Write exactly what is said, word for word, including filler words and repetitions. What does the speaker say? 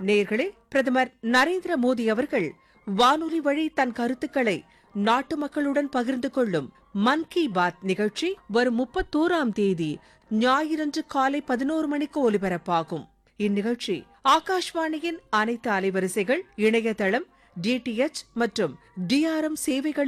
நேயர்களே, பிரதமர் நரேந்திர மோடி அவர்கள் வானொலி வழி தன் கருத்துக்களை நாட்டு மக்களுடன் பகிர்ந்து கொள்ளும் மன் கி பாத் நிகழ்ச்சி வரும் முப்பத்தோராம் தேதி ஞாயிறன்று காலை பதினோரு மணிக்கு ஒலிபரப்பாகும். இந்நிகழ்ச்சி ஆகாஷ்வாணியின் அனைத்து அலைவரிசைகள், இணையதளம், டிடிஎச் மற்றும் டிஆர்எம் சேவைகள்